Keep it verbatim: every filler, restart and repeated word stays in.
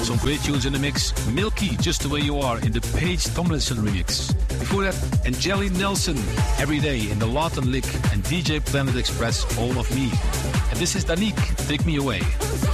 Some great tunes in the mix. Milky, Just the Way You Are in the Paige Tomlinson remix. Before that, Angeli Nelson, Every Day in the Lawton Lick, and D J Planet Express, All of Me. And this is Danique, Take Me Away.